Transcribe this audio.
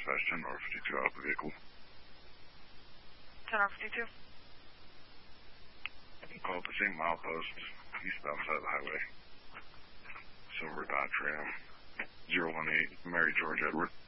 dispatch 10-52 out of the vehicle. 10-52. Call at the same milepost, eastbound side of the highway. Silver Dodge Ram, 018, Mary George Edward.